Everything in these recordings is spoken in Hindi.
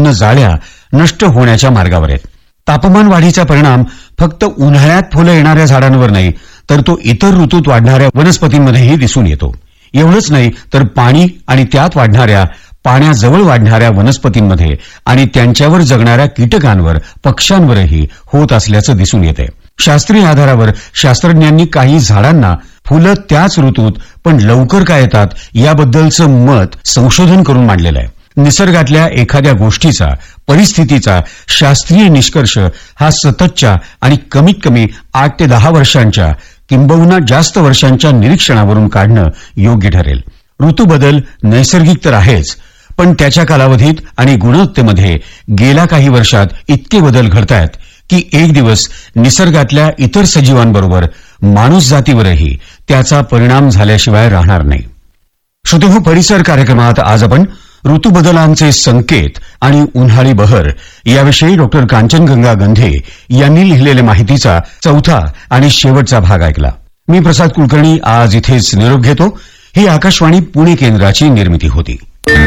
उत्पन्न जाळ्या नष्ट होण्याच्या मार्गावर आहेत. तापमान वाढीचा परिणाम फक्त उन्हाळ्यात फुलं येणाऱ्या झाडांवर नाही, तर तो इतर ऋतूत वाढणाऱ्या वनस्पतींमध्येही दिसून येतो. एवढंच नाही तर पाणी आणि त्यात वाढणाऱ्या पाण्याजवळ वाढणाऱ्या वनस्पतींमध्ये आणि त्यांच्यावर जगणाऱ्या कीटकांवर, पक्ष्यांवरही होत असल्याचं दिसून येते. शास्त्रीय आधारावर शास्त्रज्ञांनी काही झाडांना फुलं त्याच ऋतूत पण लवकर का येतात याबद्दलचं मत संशोधन करून मांडलेलं आहे. निसर्गातल्या एखाद्या गोष्टीचा, परिस्थितीचा शास्त्रीय निष्कर्ष हा सततच्या आणि कमीत कमी 8 ते 10 वर्षांच्या किंबहुना जास्त वर्षांच्या निरीक्षणावरून काढणं योग्य ठरेल. ऋतुबदल नैसर्गिक तर आहेच, पण त्याच्या कालावधीत आणि गुणवत्तेमध्ये गेल्या काही वर्षात इतके बदल घडतायत की एक दिवस निसर्गातल्या इतर सजीवांबरोबर माणूस जातीवरही त्याचा परिणाम झाल्याशिवाय राहणार नाही. श्रोतेहो, परिसर कार्यक्रमात आज आपण ऋतुबदलांचे संकेत आणि उन्हाळी बहर याविषयी डॉक्टर कांचनगंगा गंधे यांनी लिहिलेल्या माहितीचा चौथा आणि शेवटचा भाग ऐकला. मी प्रसाद कुलकर्णी आज इथेच निरोप घेतो. ही आकाशवाणी पुणे केंद्राची निर्मिती होती.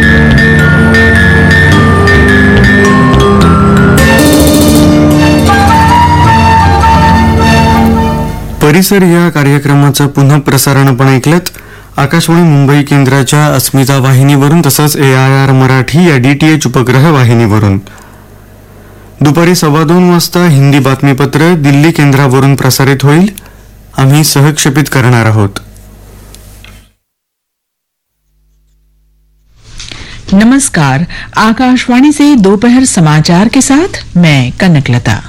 परिसर या कार्यक्रमाचं पुन्हा प्रसारण आपण ऐकलत आकाशवाणी मुंबई केंद्राच्या अस्मिता वाहिनीवरून, तसंच AIR मराठी या DTH उपग्रह वाहिनीवरून. दुपारी 2:15 वाजता हिंदी बातमीपत्र दिल्ली केंद्रावरून प्रसारित होईल. आम्ही सहक्षेपित करणार आहोत. नमस्कार, आकाशवाणी से दोपहर समाचार के साथ मैं कनकलता.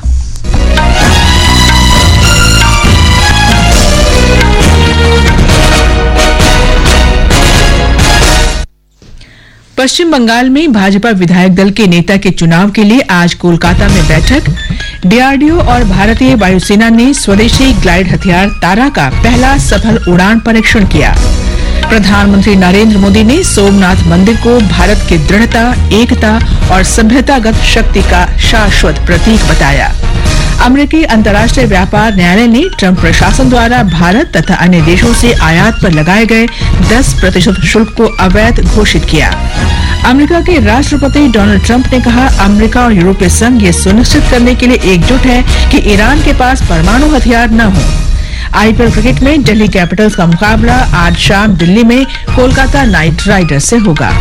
पश्चिम बंगाल में भाजपा विधायक दल के नेता के चुनाव के लिए आज कोलकाता में बैठक. DRDO और भारतीय वायुसेना ने स्वदेशी ग्लाइड हथियार तारा का पहला सफल उड़ान परीक्षण किया. प्रधानमंत्री नरेंद्र मोदी ने सोमनाथ मंदिर को भारत की दृढ़ता, एकता और सभ्यतागत शक्ति का शाश्वत प्रतीक बताया. अमेरिकी अंतर्राष्ट्रीय व्यापार न्यायालय ने ट्रंप प्रशासन द्वारा भारत तथा अन्य देशों से आयात पर लगाए गए 10% शुल्क को अवैध घोषित किया. अमेरिका के राष्ट्रपति डोनाल्ड ट्रंप ने कहा, अमेरिका और यूरोपीय संघ ये सुनिश्चित करने के लिए एकजुट है कि ईरान के पास परमाणु हथियार न हो. IPL क्रिकेट में दिल्ली कैपिटल्स का मुकाबला आज शाम दिल्ली में कोलकाता नाइट राइडर्स से होगा.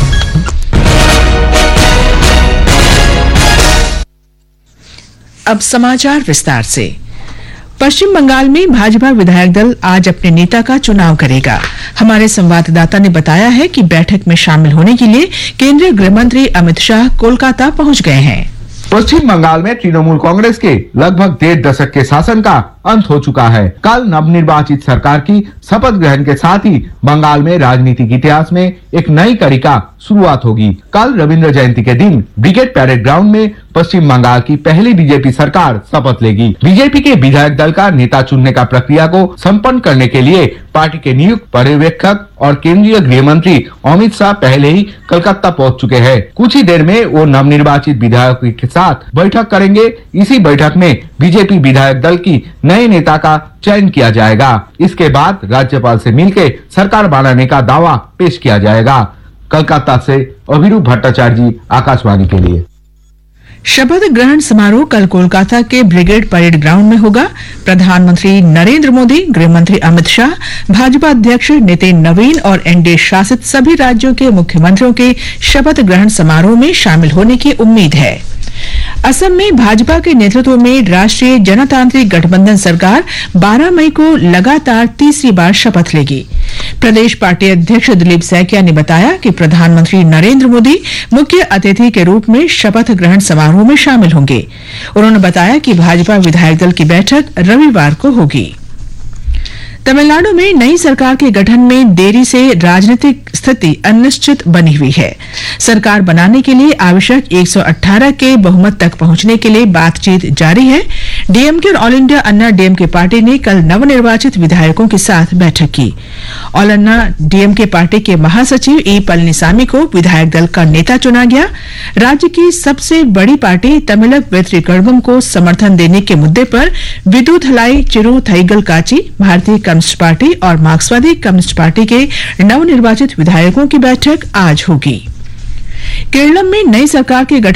अब समाचार विस्तार से. पश्चिम बंगाल में भाजपा विधायक दल आज अपने नेता का चुनाव करेगा. हमारे संवाददाता ने बताया है कि बैठक में शामिल होने के लिए केंद्रीय गृह मंत्री अमित शाह कोलकाता पहुंच गए हैं. पश्चिम बंगाल में तृणमूल कांग्रेस के लगभग 1.5 दशक के शासन का अंत हो चुका है. कल नवनिर्वाचित सरकार की शपथ ग्रहण के साथ ही बंगाल में राजनीतिक इतिहास में एक नई कड़ी का शुरुआत होगी. कल रविंद्र जयंती के दिन ब्रिगेड परेड ग्राउंड में पश्चिम बंगाल की पहली बीजेपी सरकार शपथ लेगी. बीजेपी के विधायक दल का नेता चुनने का प्रक्रिया को संपन्न करने के लिए पार्टी के नियुक्त पर्यवेक्षक और केंद्रीय गृह मंत्री अमित शाह पहले ही कलकत्ता पहुंच चुके हैं. कुछ ही देर में वो नवनिर्वाचित विधायकों के साथ बैठक करेंगे. इसी बैठक में बीजेपी विधायक दल की नए नेता का चयन किया जाएगा. इसके बाद राज्यपाल से मिलकर सरकार बनाने का दावा पेश किया जाएगा. कलकत्ता से अभिरूप भट्टाचार्य जी, आकाशवाणी के लिए. शपथ ग्रहण समारोह कल कोलकाता के ब्रिगेड परेड ग्राउंड में होगा. प्रधानमंत्री नरेंद्र मोदी, गृह मंत्री अमित शाह, भाजपा अध्यक्ष नितिन नवीन और एनडीए शासित सभी राज्यों के मुख्यमंत्रियों के शपथ ग्रहण समारोह में शामिल होने की उम्मीद है. असम में भाजपा के नेतृत्व में राष्ट्रीय जनतांत्रिक गठबंधन सरकार 12 मई को लगातार तीसरी बार शपथ लेगी. प्रदेश पार्टी अध्यक्ष दिलीप सैकिया ने बताया कि प्रधानमंत्री नरेंद्र मोदी मुख्य अतिथि के रूप में शपथ ग्रहण समारोह में शामिल होंगे. उन्होंने बताया कि भाजपा विधायक दल की बैठक रविवार को होगी. तमिलनाडु में नई सरकार के गठन में देरी से राजनीतिक स्थिति अनिश्चित बनी हुई है. सरकार बनाने के लिए आवश्यक 118 के बहुमत तक पहुंचने के लिए बातचीत जारी है. डीएमके और ऑल इंडिया अन्ना डीएमके पार्टी ने कल नवनिर्वाचित विधायकों के साथ बैठक की. ऑल अन्ना डीएमके पार्टी के महासचिव ई पलनीसामी को विधायक दल का नेता चुना गया. राज्य की सबसे बड़ी पार्टी तमिलक वेत्री कड़वम को समर्थन देने के मुद्दे पर विदुथलाई चिरू थईगल काची, भारतीय कम्युनिस्ट पार्टी और मार्क्सवादी कम्युनिस्ट पार्टी के नवनिर्वाचित विधायकों की बैठक आज होगी. केरल में नई सरकार के गठन